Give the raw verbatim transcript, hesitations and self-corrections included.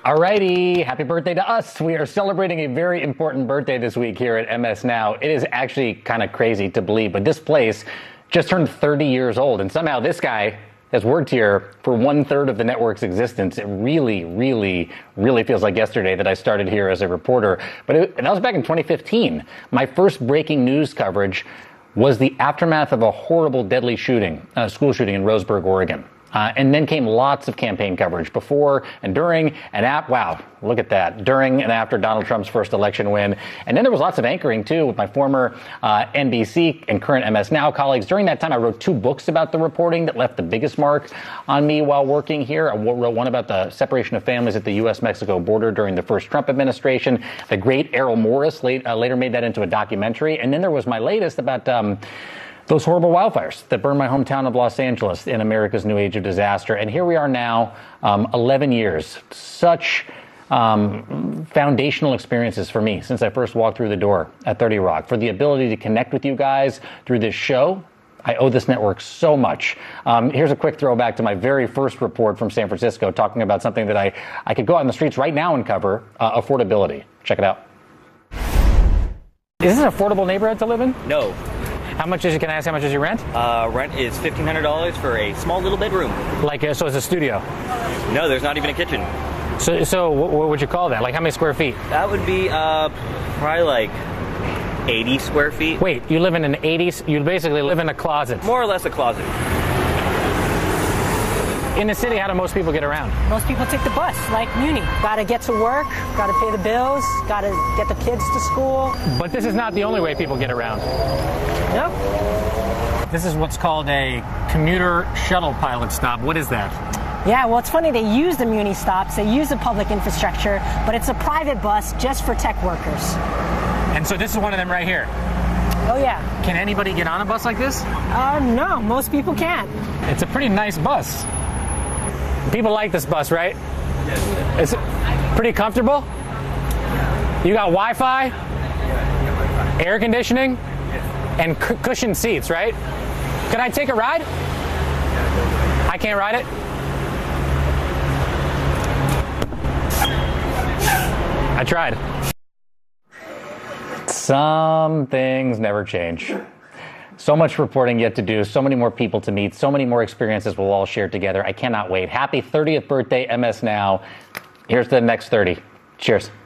Alrighty, happy birthday to us. We are celebrating a very important birthday this week here at M S Now. It is actually kind of crazy to believe, but this place just turned thirty years old, and somehow this guy has worked here for one third of the network's existence. It really, really, really feels like yesterday that I started here as a reporter. But it, and that was back in twenty fifteen. My first breaking news coverage was the aftermath of a horrible, deadly shooting, a school shooting in Roseburg, Oregon. Uh, and then came lots of campaign coverage before and during and after. Wow, look at that. During and after Donald Trump's first election win. And then there was lots of anchoring, too, with my former uh, N B C and current M S Now colleagues. During that time, I wrote two books about the reporting that left the biggest mark on me while working here. I wrote one about the separation of families at the U S Mexico border during the first Trump administration. The great Errol Morris late, uh, later made that into a documentary. And then there was my latest about Um, those horrible wildfires that burned my hometown of Los Angeles in America's new age of disaster. And here we are now, um, eleven years. Such um, foundational experiences for me since I first walked through the door at thirty Rock. For the ability to connect with you guys through this show, I owe this network so much. Um, here's a quick throwback to my very first report from San Francisco, talking about something that I, I could go out on the streets right now and cover, uh, affordability. Check it out. Is this an affordable neighborhood to live in? No. How much is it? Can I ask how much is your rent? Uh, rent is fifteen hundred dollars for a small little bedroom. Like, uh, so it's a studio? No, there's not even a kitchen. So, so what, what would you call that? Like, how many square feet? That would be uh, probably like eighty square feet. Wait, you live in an eighty? You basically live in a closet. More or less a closet. In the city, how do most people get around? Most people take the bus, like Muni. Gotta get to work, gotta pay the bills, gotta get the kids to school. But this is not the only way people get around. Nope. This is what's called a commuter shuttle pilot stop. What is that? Yeah, well, it's funny. They use the Muni stops, they use the public infrastructure, but it's a private bus just for tech workers. And so this is one of them right here. Oh, yeah. Can anybody get on a bus like this? Uh, no, most people can't. It's a pretty nice bus. People like this bus, right? Yes. It's pretty comfortable? You got Wi-Fi, air conditioning, and c- cushioned seats, right? Can I take a ride? I can't ride it? I tried. Some things never change. So much reporting yet to do, so many more people to meet, so many more experiences we'll all share together. I cannot wait. Happy thirtieth birthday, M S Now. Here's to the next thirty. Cheers.